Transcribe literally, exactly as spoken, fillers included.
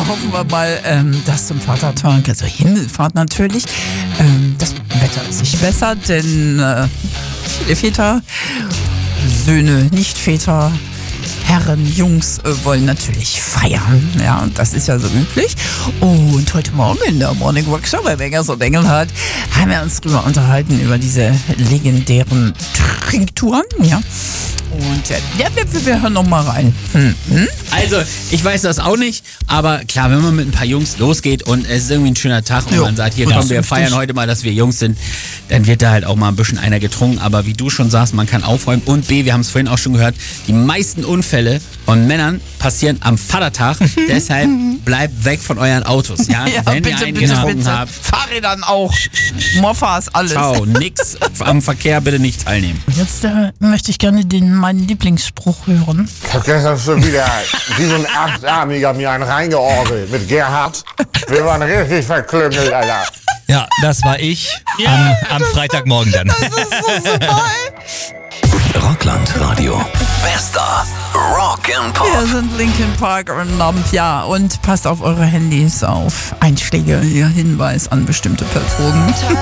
hoffen wir mal, ähm, dass zum Vatertag, also Himmelfahrt natürlich, ähm, das Wetter sich bessert, denn äh, viele Väter, Söhne, Nicht-Väter, Herren, Jungs äh, wollen natürlich feiern. Ja, und das ist ja so üblich. Und heute Morgen in der Morning Workshop bei Bengers und Engelhardt haben wir uns drüber unterhalten, über diese legendären Trinktouren. Ja. Und äh, ja, wir, wir hören noch mal rein. Hm, hm? Also, ich weiß das auch nicht, aber klar, wenn man mit ein paar Jungs losgeht und es ist irgendwie ein schöner Tag und Jo. man sagt, hier Ja, komm, wir richtig. feiern heute mal, dass wir Jungs sind, dann wird da halt auch mal ein bisschen einer getrunken. Aber wie du schon sagst, man kann aufräumen. Und B, wir haben es vorhin auch schon gehört, die meisten Unfälle von Männern passieren am Vatertag. Deshalb bleibt weg von euren Autos. Ja, Ja, wenn bitte, ihr einen bitte, getrunken bitte. habt, Fahrrädern auch. Moffas, alles. ciao, nix am Verkehr bitte nicht teilnehmen. Jetzt äh, möchte ich gerne den, meinen Lieblingsspruch hören. Ich hab gestern schon wieder diesen Achtarmiger mir einen reingeorgelt mit Gerhard. Wir waren richtig verklüngelt, Alter. Ja, das war ich am, am Freitagmorgen dann. Das ist so super. Rockland Radio. Bester Rock'n'Pop. Wir sind Linkin Park und Nump, ja. Und passt auf eure Handys auf. Einschläge, ja, Hinweis an bestimmte Personen.